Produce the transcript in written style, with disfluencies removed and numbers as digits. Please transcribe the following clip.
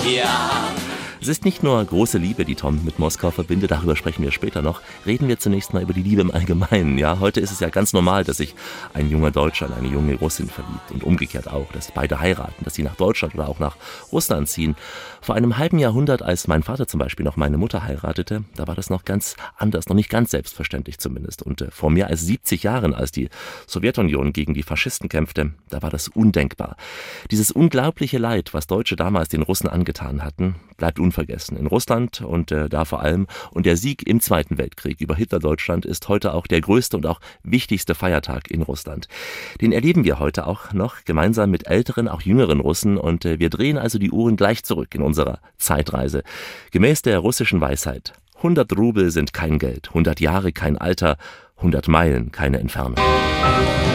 Ja. Es ist nicht nur große Liebe, die Tom mit Moskau verbindet, darüber sprechen wir später noch. Reden wir zunächst mal über die Liebe im Allgemeinen. Ja, heute ist es ja ganz normal, dass sich ein junger Deutscher in eine junge Russin verliebt und umgekehrt auch, dass beide heiraten, dass sie nach Deutschland oder auch nach Russland ziehen. Vor einem halben Jahrhundert, als mein Vater zum Beispiel noch meine Mutter heiratete, da war das noch ganz anders, noch nicht ganz selbstverständlich zumindest. Und vor mehr als 70 Jahren, als die Sowjetunion gegen die Faschisten kämpfte, da war das undenkbar. Dieses unglaubliche Leid, was Deutsche damals den Russen angetan hatten, bleibt unvergessen. In Russland und da vor allem. Und der Sieg im Zweiten Weltkrieg über Hitler-Deutschland ist heute auch der größte und auch wichtigste Feiertag in Russland. Den erleben wir heute auch noch gemeinsam mit älteren, auch jüngeren Russen. Und wir drehen also die Uhren gleich zurück in unserer Zeitreise. Gemäß der russischen Weisheit: 100 Rubel sind kein Geld, 100 Jahre kein Alter, 100 Meilen keine Entfernung.